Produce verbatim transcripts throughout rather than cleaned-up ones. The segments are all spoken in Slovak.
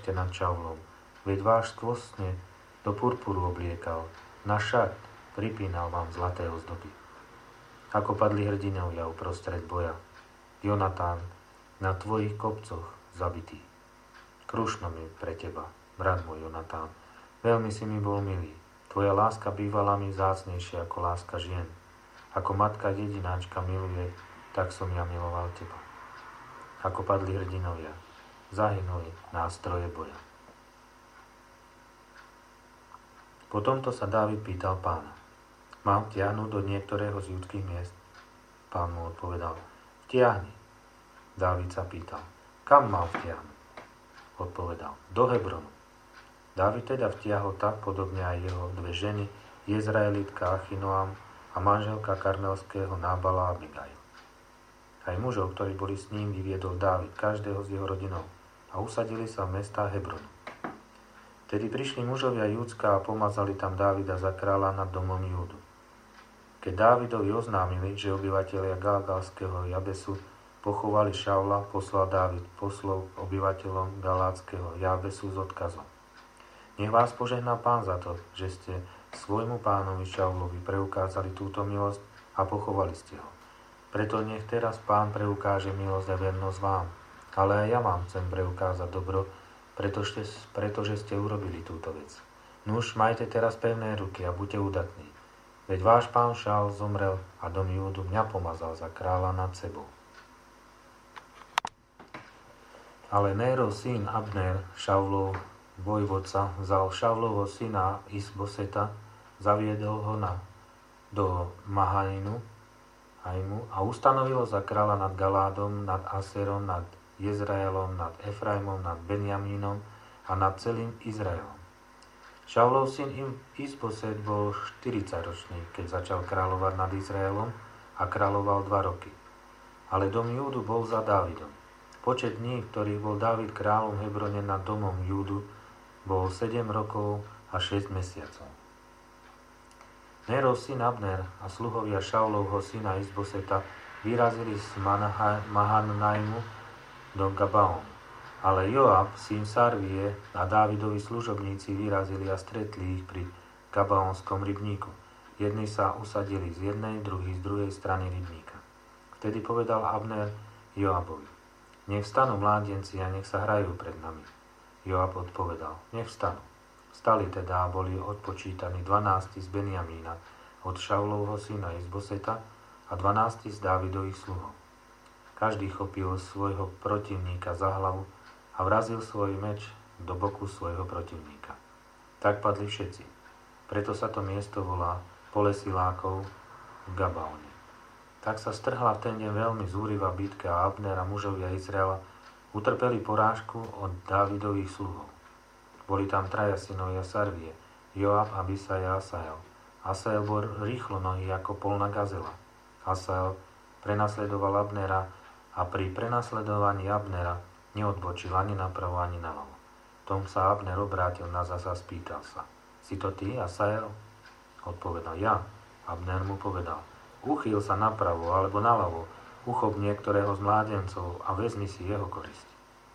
plačte nad Šaulom, veď váš skvostne do purpuru obliekal, na šat pripínal vám zlaté ozdoby. Ako padli hrdinovia uprostred boja, Jonatán na tvojich kopcoch zabitý. Krušno mi pre teba, brat môj Jonatán, veľmi si mi bol milý, tvoja láska bývala mi vzácnejšia ako láska žien. Ako matka jedináčka miluje, tak som ja miloval teba. Ako padli hrdinovia, zahynuli nástroje boja. Po tomto sa Dávid pýtal Pána: Mám vtiahnuť do niektorého z judských miest? Pán mu odpovedal: Vtiahni. Dávid sa pýtal: Kam mám vtiahnuť? Odpovedal: Do Hebronu. Dávid teda vtiahol tak podobne aj jeho dve ženy, Jezraelitka Achinoam a manželka karmelského Nábala Abigail. Aj mužov, ktorí boli s ním, vyviedol Dávid, každého z jeho rodinov, a usadili sa v mestách Hebronu. Tedy prišli mužovia Júdska a pomazali tam Dávida za kráľa nad domom Júdu. Keď Dávidovi oznámili, že obyvatelia Galgalského Jabesu pochovali Šaula, poslal Dávid poslov obyvateľom Galátskeho Jabesu s odkazom: Nech vás požehná Pán za to, že ste svojmu pánovi Šaulovi preukázali túto milosť a pochovali ste ho. Preto nech teraz Pán preukáže milosť a vernosť vám, ale aj ja vám chcem preukázať dobro, pretože, pretože ste urobili túto vec. Nuž, majte teraz pevné ruky a buďte udatní. Veď váš pán Šaul zomrel a dom Júdu mňa pomazal za kráľa nad sebou. Ale Nérov syn Abner, Šaulov vojvodca, vzal Šaulovho syna Isboseta, zaviedol ho na, do Mahanainu a ustanovil za kráľa nad Galádom, nad Aserom, nad Jezraelom, nad Efraimom, nad Benjamínom a nad celým Izraelom. Šaulov syn Isboset bol štyridsaťročný, keď začal kráľovať nad Izraelom a kráľoval dva roky. Ale dom Júdu bol za Dávidom. Počet dní, v ktorých bol Dávid kráľom Hebrone nad domom Júdu, bol sedem rokov a šesť mesiacov. Nérov syn Abner a sluhovia Šaulovho syna Isboseta vyrazili z Mahanaimu do Gabaonu. Ale Joab, syn Sarvie, a Dávidovi služobníci vyrazili a stretli ich pri Gabaonskom rybníku. Jedni sa usadili z jednej, druhý z druhej strany rybníka. Vtedy povedal Abner Joabovi: Nech vstanú mládenci a nech sa hrajú pred nami. Joab odpovedal: Nech vstanú. Vstali teda a boli odpočítaní dvanásti z Benjamína od Šaulovho syna Isboseta a dvanásti z Dávidových sluhov. Každý chopil svojho protivníka za hlavu a vrazil svoj meč do boku svojho protivníka. Tak padli všetci. Preto sa to miesto volá Pole Silákov v Gabaone. Tak sa strhla v ten deň veľmi zúrivá bitka a Abner a mužovia Izraela utrpeli porážku od Dávidových sluhov. Boli tam traja synovia Sarvie, Joab, Abisaj a Asael. Asael bol rýchlo nohy ako polná gazela. Asael prenasledoval Abnera a pri prenasledovaní Abnera neodbočil ani napravo, ani naľavo. Tom sa Abner obrátil na zas a spýtal sa: Si to ty, Asael? Odpovedal: Ja. Abner mu povedal: Uchýl sa napravo alebo naľavo, uchop niektorého z mládencov a vezmi si jeho korisť.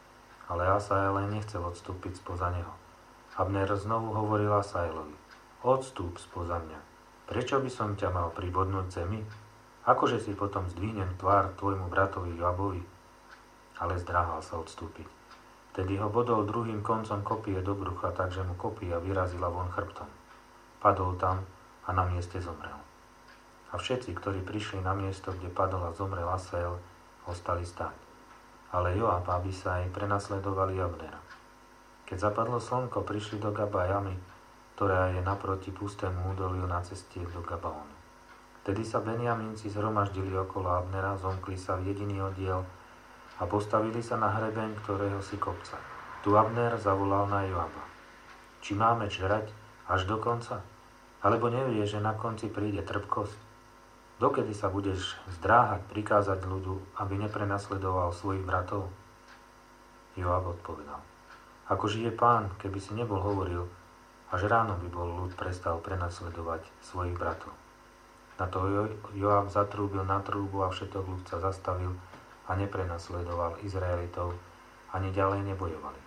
Ale Asael len nechcel odstúpiť spoza neho. Abner znovu hovoril Asaelovi: Odstúp spoza mňa. Prečo by som ťa mal pribodnúť zemi? Akože si potom zdvihnem tvár tvojmu bratovi Joabovi? Ale zdráhal sa odstúpiť. Tedy ho bodol druhým koncom kopie do brucha, takže mu kopia vyrazila von chrbtom. Padol tam a na mieste zomrel. A všetci, ktorí prišli na miesto, kde padol a zomrel Asael, ostali stáť. Ale Joab a Abisaj prenasledovali Abnera. Keď zapadlo slnko, prišli do Gabajamy, ktorá je naproti pustému údoliu na ceste do Gabaonu. Tedy sa Benjamínci zhromaždili okolo Abnera, zomkli sa v jediný oddiel a postavili sa na hrebeň ktorého si kopca. Tu Abner zavolal na Joaba: Či máme žrať až do konca? Alebo nevieš, že na konci príde trpkosť? Dokedy sa budeš zdráhať prikázať ľudu, aby neprenasledoval svojich bratov? Joab odpovedal: Ako žije Pán, keby si nebol hovoril, až ráno by bol ľud prestal prenasledovať svojich bratov. Na to Joab zatrúbil na trúbu a všetok ľud sa zastavil a neprenasledoval Izraelitov, ani ďalej nebojovali.